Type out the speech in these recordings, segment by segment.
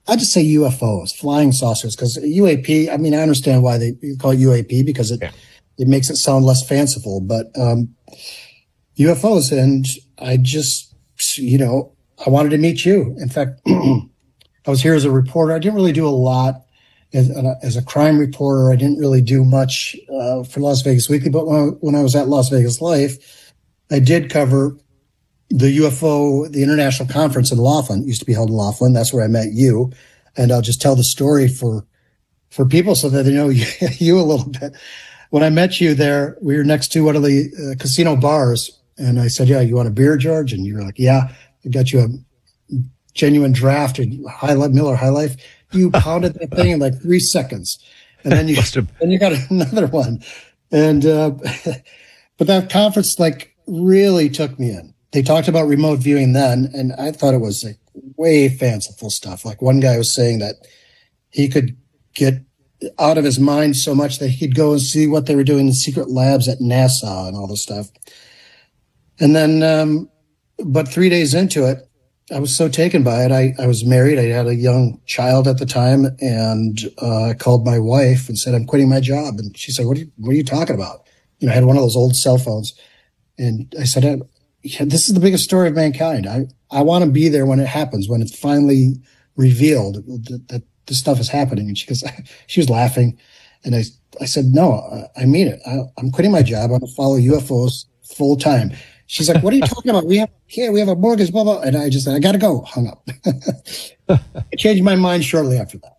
I just say UFOs, flying saucers, because UAP. I mean, I understand why they call it UAP because it makes it sound less fanciful, but UFOs. And I just, I wanted to meet you. In fact, I was here as a reporter. I didn't really do a lot as a crime reporter. I didn't really do much for Las Vegas Weekly, but when I was at Las Vegas Life, I did cover the UFO, the international conference in Laughlin. It used to be held in Laughlin. That's where I met you. And I'll just tell the story for people so that they know you a little bit. When I met you there, we were next to one of the casino bars. And I said, yeah, you want a beer, George? And you were like, yeah, I got you a genuine draft, Miller High Life. You pounded that thing in like 3 seconds. And then you got another one. And, but that conference really took me in. They talked about remote viewing then, and I thought it was way fanciful stuff. Like one guy was saying that he could get out of his mind so much that he'd go and see what they were doing in secret labs at NASA and all this stuff. And then, but 3 days into it, I was so taken by it. I was married. I had a young child at the time, and I called my wife and said, I'm quitting my job. And she said, what are you talking about? I had one of those old cell phones. And I said, this is the biggest story of mankind. I want to be there when it happens, when it's finally revealed that this stuff is happening. And she was laughing. And I said, no, I mean it. I'm quitting my job. I'm going to follow UFOs full time. She's like, what are you talking about? We have a mortgage, blah, blah. And I just said, I got to go. Hung up. I changed my mind shortly after that.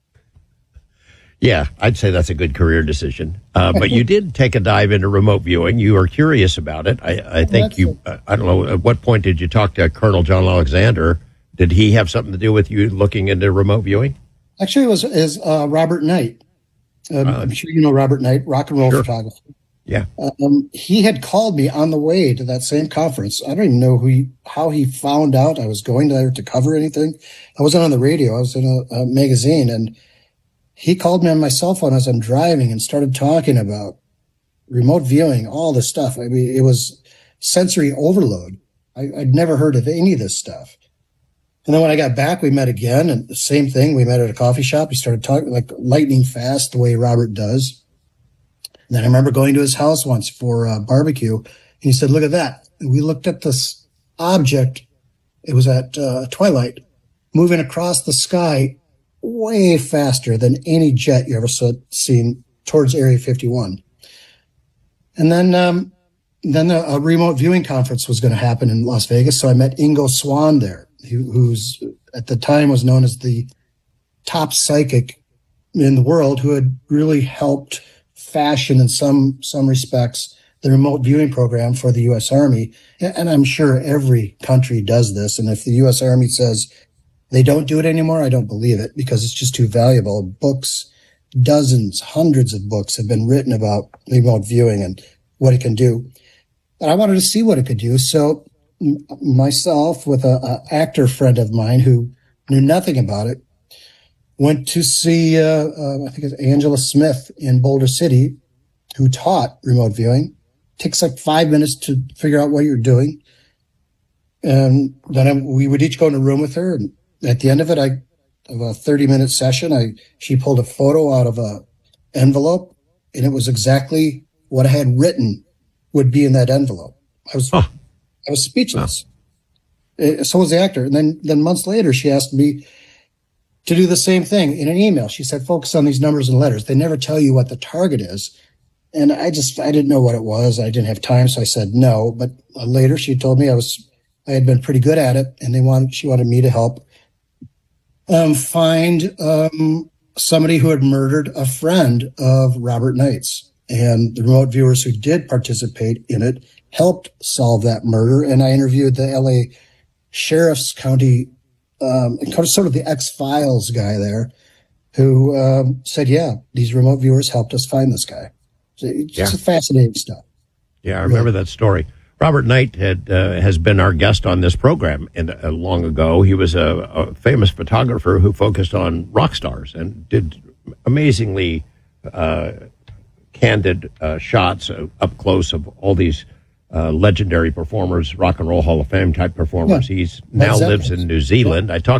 Yeah, I'd say that's a good career decision. But you did take a dive into remote viewing. You were curious about it. I think I don't know, at what point did you talk to Colonel John Alexander? Did he have something to do with you looking into remote viewing? Actually, it was Robert Knight. I'm sure you know Robert Knight, rock and roll photographer. Yeah. He had called me on the way to that same conference. I don't even know how he found out I was going there to cover anything. I wasn't on the radio. I was in a magazine, and he called me on my cell phone as I'm driving and started talking about remote viewing, all this stuff. I mean, it was sensory overload. I'd never heard of any of this stuff. And then when I got back, we met again, and the same thing. We met at a coffee shop. We started talking like lightning fast, the way Robert does. And then I remember going to his house once for a barbecue, and he said, look at that. And we looked at this object. It was at twilight, moving across the sky way faster than any jet you ever seen towards Area 51. And then a remote viewing conference was going to happen in Las Vegas. So I met Ingo Swann there, who's at the time was known as the top psychic in the world, who had really helped fashion in some respects the remote viewing program for the U.S. Army. And I'm sure every country does this. And if the U.S. Army says they don't do it anymore, I don't believe it, because it's just too valuable. Books, dozens, hundreds of books have been written about remote viewing and what it can do. And I wanted to see what it could do. So myself, with an actor friend of mine who knew nothing about it, went to see, I think it's Angela Smith in Boulder City, who taught remote viewing. Takes like 5 minutes to figure out what you're doing. And then we would each go in a room with her. And at the end of it, of a 30-minute session, she pulled a photo out of a envelope, and it was exactly what I had written would be in that envelope. I was speechless. So was the actor. And then months later, she asked me to do the same thing in an email. She said, focus on these numbers and letters. They never tell you what the target is. And I didn't know what it was. I didn't have time. So I said no. But later she told me I had been pretty good at it, and she wanted me to help find somebody who had murdered a friend of Robert Knight's. And the remote viewers who did participate in it helped solve that murder. And I interviewed the LA Sheriff's County, sort of the X-Files guy there, who said, yeah, these remote viewers helped us find this guy. It's fascinating stuff. Yeah, I remember that story. Robert Knight has been our guest on this program long ago. He was a famous photographer who focused on rock stars and did amazingly candid shots up close of all these legendary performers, Rock and Roll Hall of Fame type performers. Yeah, he now lives in New Zealand. I talked